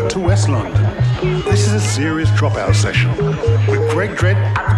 to West London. This is a serious dropout session with Greg Dredd